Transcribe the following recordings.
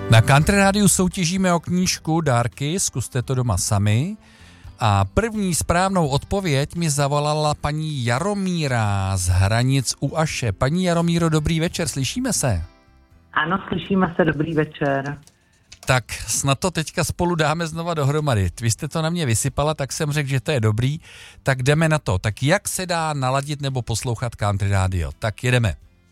Na Country Rádiu soutěžíme o knížku Dárky, zkuste to doma sami. A první správnou odpověď mi zavolala paní Jaromíra z Hranic u Aše. Paní Jaromíro, dobrý večer, slyšíme se? Ano, slyšíme se, dobrý večer. Tak snad to teďka spolu dáme znova dohromady. Vy jste to na mě vysypala, tak jsem řekl, že to je dobrý. Tak jdeme na to. Tak jak se dá naladit nebo poslouchat Country Radio? Tak jedeme.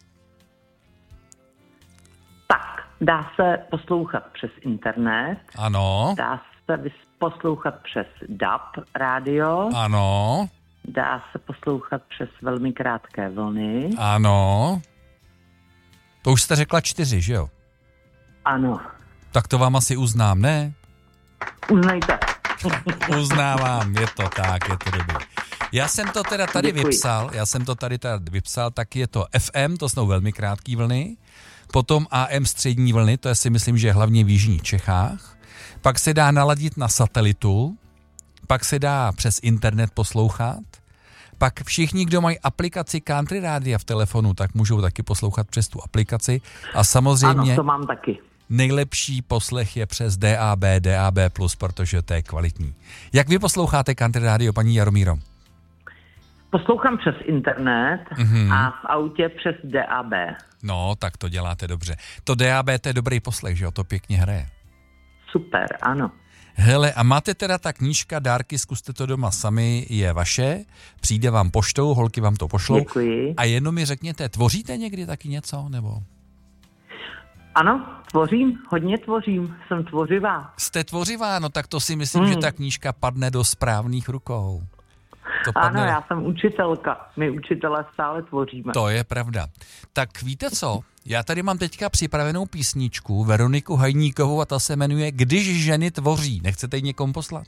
Tak, dá se poslouchat přes internet. Ano. Dá se poslouchat přes DAB rádio. Ano. Dá se poslouchat přes velmi krátké vlny. Ano. To už jste řekla 4, že jo? Ano. Tak to vám asi uznám, ne? Uznejte. Uznávám, je to tak, je to dobrý. Já jsem to teda tady vypsal, tak je to FM, to jsou velmi krátké vlny, potom AM střední vlny, to je si myslím, že je hlavně v jižních Čechách, pak se dá naladit na satelitu, pak se dá přes internet poslouchat, pak všichni, kdo mají aplikaci Country Rádia v telefonu, tak můžou taky poslouchat přes tu aplikaci a samozřejmě... Ano, to mám taky. Nejlepší poslech je přes DAB, protože to je kvalitní. Jak vy posloucháte Country Radio, paní Jaromíro? Poslouchám přes internet a v autě přes DAB. No, tak to děláte dobře. To DAB, to je dobrý poslech, že jo? To pěkně hraje. Super, ano. Hele, a máte teda ta knížka Dárky, zkuste to doma sami, je vaše, přijde vám poštou, holky vám to pošlou. Děkuji. A jenom mi řekněte, tvoříte někdy taky něco, nebo... Ano, hodně tvořím, jsem tvořivá. Jste tvořivá, no tak to si myslím, že ta knížka padne do správných rukou. Ano, já jsem učitelka, my učitelé stále tvoříme. To je pravda. Tak víte co, já tady mám teďka připravenou písničku Veroniku Hajníkovou a ta se jmenuje Když ženy tvoří. Nechcete ji někomu poslat?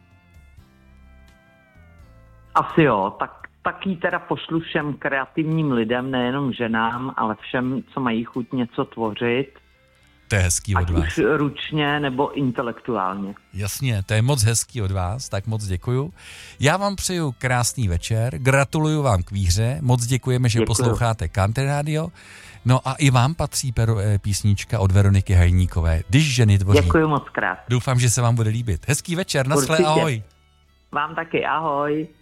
Asi jo, tak ji teda pošlu všem kreativním lidem, nejenom ženám, ale všem, co mají chuť něco tvořit. To je hezký od vás. Ať už ručně nebo intelektuálně. Jasně, to je moc hezký od vás, tak moc děkuju. Já vám přeju krásný večer, gratuluju vám k výhře, moc děkujeme, že posloucháte Country Radio. No a i vám patří písnička od Veroniky Hajníkové, Když ženy tvoří. Děkuju moc krát. Doufám, že se vám bude líbit. Hezký večer, naschle, ahoj. Vám taky, ahoj.